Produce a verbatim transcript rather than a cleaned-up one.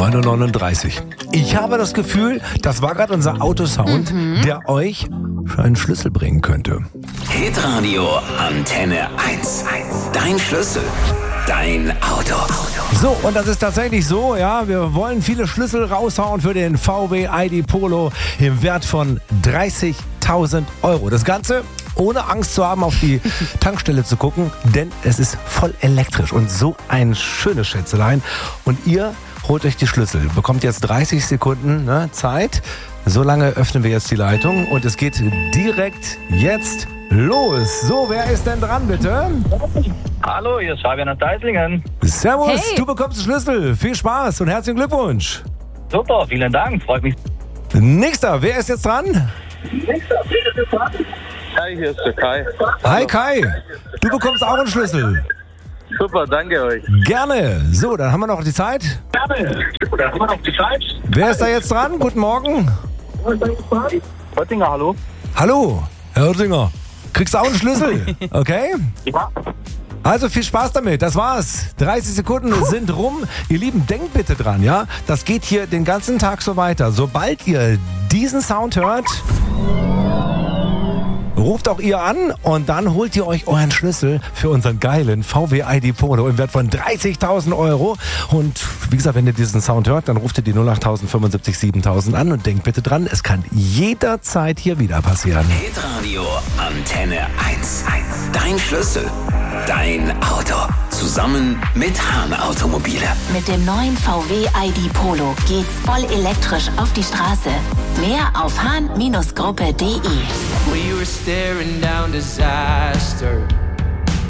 neun Uhr neununddreißig. Ich habe das Gefühl, das war gerade unser Autosound, mhm. der euch einen Schlüssel bringen könnte. Hitradio Antenne eins. Dein Schlüssel. Dein Auto. So, und das ist tatsächlich so, ja, wir wollen viele Schlüssel raushauen für den V W I D Polo im Wert von dreißigtausend Euro. Das Ganze ohne Angst zu haben, auf die Tankstelle zu gucken, denn es ist voll elektrisch und so ein schönes Schätzelein. Und ihr holt euch die Schlüssel, bekommt jetzt dreißig Sekunden ne, Zeit. So lange öffnen wir jetzt die Leitung und es geht direkt jetzt los. So, wer ist denn dran, bitte? Hallo, hier ist Fabian aus Deislingen. Servus, Hey. du bekommst den Schlüssel. Viel Spaß und herzlichen Glückwunsch. Super, vielen Dank, freut mich. Nächster, wer ist jetzt dran? Hi, hier ist der Kai. Hi Kai, du bekommst auch einen Schlüssel. Super, danke euch. Gerne. So, dann haben wir noch die Zeit. Gerne. Dann haben wir noch die Zeit. Wer ist da jetzt dran? Guten Morgen. Oettinger, hallo. Hallo, Herr Oettinger. Kriegst du auch einen Schlüssel? Okay? Ja. Also viel Spaß damit. Das war's. dreißig Sekunden sind rum. Ihr Lieben, denkt bitte dran, ja? Das geht hier den ganzen Tag so weiter. Sobald ihr diesen Sound hört, ruft auch ihr an und dann holt ihr euch euren Schlüssel für unseren geilen V W I D Polo im Wert von dreißigtausend Euro. Und wie gesagt, wenn ihr diesen Sound hört, dann ruft ihr die null acht fünfundsiebzig siebentausend an und denkt bitte dran, es kann jederzeit hier wieder passieren. Hitradio Antenne eins. Dein Schlüssel. Dein Auto. Zusammen mit Hahn Automobile. Mit dem neuen V W I D Polo geht's voll elektrisch auf die Straße. Mehr auf hahn Gruppe punkt de. We were staring down disaster.